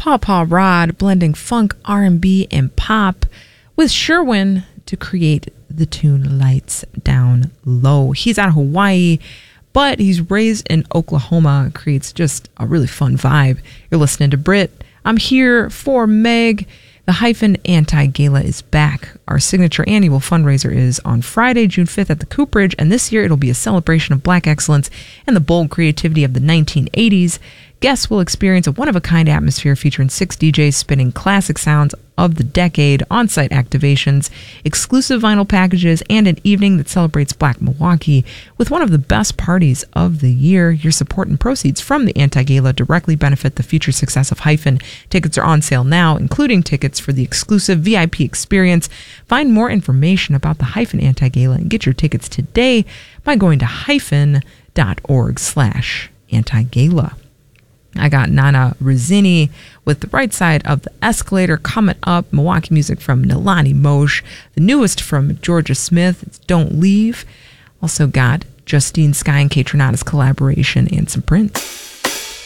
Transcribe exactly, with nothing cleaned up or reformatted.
Paw Paw Rod blending funk, R and B, and pop with Sherwin to create the tune Lights Down Low. He's out of Hawaii, but he's raised in Oklahoma. Creates just a really fun vibe. You're listening to Brit. I'm here for Meg. The Hyphen Anti-Gala is back. Our signature annual fundraiser is on Friday, June fifth at the Cooperage, and this year it'll be a celebration of Black excellence and the bold creativity of the nineteen eighties. Guests will experience a one-of-a-kind atmosphere featuring six D Js spinning classic sounds of the decade, on-site activations, exclusive vinyl packages, and an evening that celebrates Black Milwaukee with one of the best parties of the year. Your support and proceeds from the Anti-Gala directly benefit the future success of Hyphen. Tickets are on sale now, including tickets for the exclusive V I P experience. Find more information about the Hyphen Anti-Gala and get your tickets today by going to hyphen.org slash anti-gala. I got Nana Rizzini with The Right Side of the Escalator coming up. Milwaukee music from Nilani Moshe. The newest from Georgia Smith, it's Don't Leave. Also got Justine Skye and Kate Renata's collaboration and some Prince.